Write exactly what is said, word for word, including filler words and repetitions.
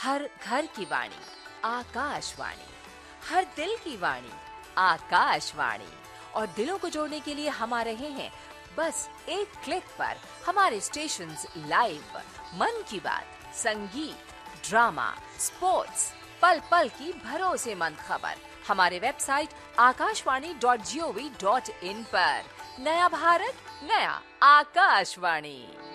हर घर की वाणी आकाशवाणी, हर दिल की वाणी आकाशवाणी। और दिलों को जोड़ने के लिए हम आ रहे हैं बस एक क्लिक पर। हमारे स्टेशंस लाइव, मन की बात, संगीत, ड्रामा, स्पोर्ट्स, पल पल की भरोसेमंद खबर हमारे website Akashvani dot G O V dot in पर। नया भारत, नया आकाशवाणी।